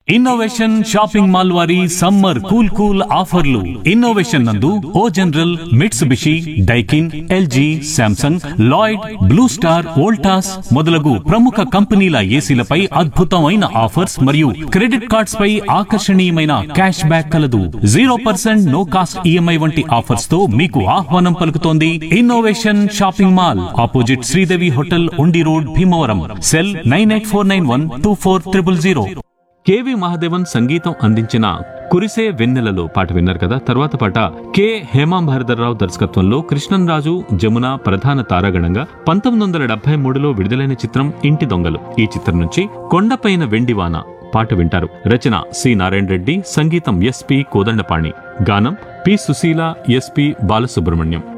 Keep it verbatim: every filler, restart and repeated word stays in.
Innovation shopping mall వారి summer cool cool ఆఫర్లు. Innovation నందు ఓ general, Mitsubishi, Daikin, LG, Samsung, Lloyd, blue star, Voltas మొదలగు ప్రముఖ కంపెనీల ఏసీలపై అద్భుతమైన ఆఫర్స్ మరియు క్రెడిట్ కార్డ్స్ పై ఆకర్షణీయమైన క్యాష్ బ్యాక్ కలదు. Zero percent no cost EMI వంటి ఆఫర్స్ తో మీకు ఆహ్వానం పలుకుతోంది innovation shopping mall, opposite Sridevi hotel, ఉండి road, Bhimavaram. Cell nine eight four nine one two four triple zero. KV Mahadevan సంగీతం అందించిన కురిసే వెన్నెలలో పాట విన్నారు కదా. తర్వాత పాట కె హేమాంబరధర్రావు దర్శకత్వంలో కృష్ణన్ రాజు, జమున ప్రధాన తారాగణంగా పంతొమ్మిది వందల డెబ్బై మూడులో విడుదలైన చిత్రం ఇంటి దొంగలు. ఈ చిత్రం నుంచి కొండపైన వెండివాన పాట వింటారు. రచన సి నారాయణ రెడ్డి, సంగీతం ఎస్పి కోదండపాణి, గానం పి సుశీల, ఎస్పి బాలసుబ్రహ్మణ్యం.